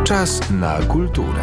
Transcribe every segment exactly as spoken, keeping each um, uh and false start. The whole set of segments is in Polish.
Czas na kulturę.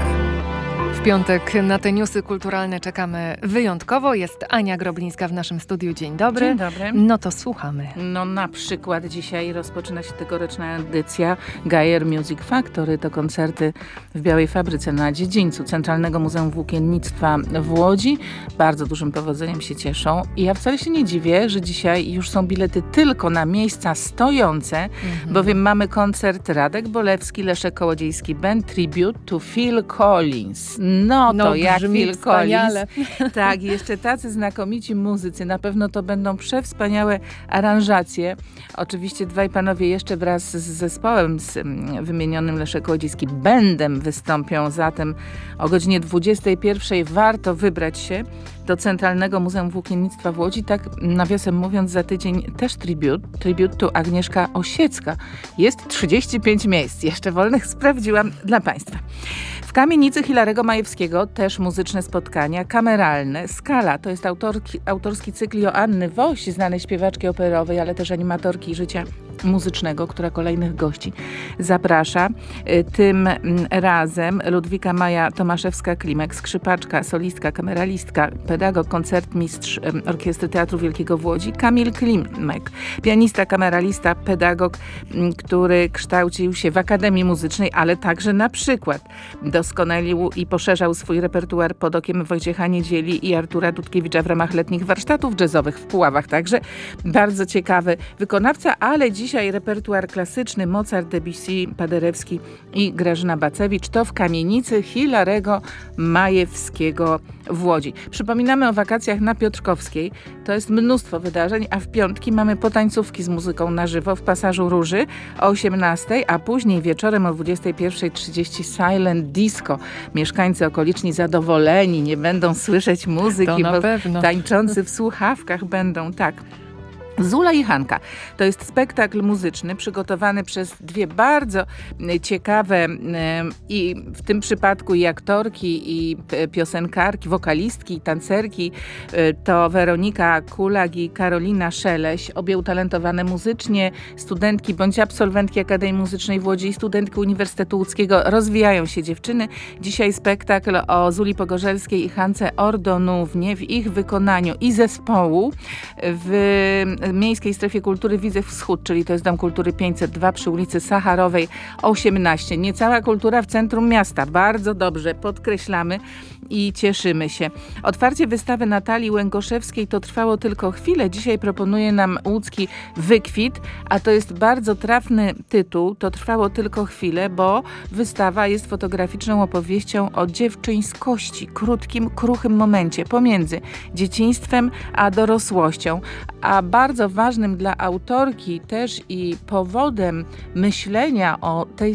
W piątek na te newsy kulturalne czekamy wyjątkowo. Jest Ania Groblińska w naszym studiu. Dzień dobry. Dzień dobry. No to słuchamy. No na przykład dzisiaj rozpoczyna się tegoroczna edycja Geier Music Factory. To koncerty w Białej Fabryce na dziedzińcu Centralnego Muzeum Włókiennictwa w Łodzi. Bardzo dużym powodzeniem się cieszą. I ja wcale się nie dziwię, że dzisiaj już są bilety tylko na miejsca stojące, mhm. bowiem mamy koncert Radek Bolewski, Leszek Kołodziejski Band, Tribute to Phil Collins. No to no, jak Phil wspaniale. Collins. Tak, i jeszcze tacy znakomici muzycy. Na pewno to będą przewspaniałe aranżacje. Oczywiście dwaj panowie jeszcze wraz z zespołem z wymienionym Leszek Kołodziejski Bandem wystąpią. Zatem o godzinie dwudziestej pierwszej warto wybrać się do Centralnego Muzeum Włókiennictwa w Łodzi. Tak nawiasem mówiąc, za tydzień też tribut. Tribut to Agnieszka Osiecka. Jest trzydzieści pięć miejsc. Jeszcze wolnych sprawdziłam dla Państwa. W kamienicy Hilarego Majewskiego też muzyczne spotkania kameralne. Skala to jest autorki, autorski cykl Joanny Woś, znanej śpiewaczki operowej, ale też animatorki życia muzycznego, która kolejnych gości zaprasza. Tym razem Ludwika Maja Tomaszewska-Klimek, skrzypaczka, solistka, kameralistka, pedagog, koncertmistrz Orkiestry Teatru Wielkiego w Łodzi, Kamil Klimek, pianista, kameralista, pedagog, który kształcił się w Akademii Muzycznej, ale także na przykład doskonalił i poszerzał swój repertuar pod okiem Wojciecha Niedzieli i Artura Dudkiewicza w ramach letnich warsztatów jazzowych w Puławach. Także bardzo ciekawy wykonawca, ale dzisiaj repertuar klasyczny Mozart, Debussy, Paderewski i Grażyna Bacewicz to w kamienicy Hilarego Majewskiego w Łodzi. Przypominamy o wakacjach na Piotrkowskiej. To jest mnóstwo wydarzeń, a w piątki mamy potańcówki z muzyką na żywo w Pasażu Róży o osiemnastej, a później wieczorem o dwudziestej pierwszej trzydzieści Silent Disco. Mieszkańcy okoliczni zadowoleni, nie będą słyszeć muzyki, to na bo pewno. tańczący w słuchawkach będą, tak. Zula i Hanka to jest spektakl muzyczny przygotowany przez dwie bardzo ciekawe i w tym przypadku i aktorki, i piosenkarki, wokalistki, i tancerki. To Weronika Kulag i Karolina Szeleś, obie utalentowane muzycznie, studentki bądź absolwentki Akademii Muzycznej w Łodzi i studentki Uniwersytetu Łódzkiego. Rozwijają się dziewczyny. Dzisiaj spektakl o Zuli Pogorzelskiej i Hance Ordonównie w ich wykonaniu i zespołu w Miejskiej Strefie Kultury Widzew Wschód, czyli to jest Dom Kultury pięćset dwa przy ulicy Sacharowej osiemnaście. Niecała kultura w centrum miasta. Bardzo dobrze, podkreślamy i cieszymy się. Otwarcie wystawy Natalii Łękoszewskiej to trwało tylko chwilę. Dzisiaj proponuje nam łódzki Wykwit, a to jest bardzo trafny tytuł. To trwało tylko chwilę, bo wystawa jest fotograficzną opowieścią o dziewczyńskości, krótkim, kruchym momencie pomiędzy dzieciństwem a dorosłością. A bardzo ważnym dla autorki też i powodem myślenia o tej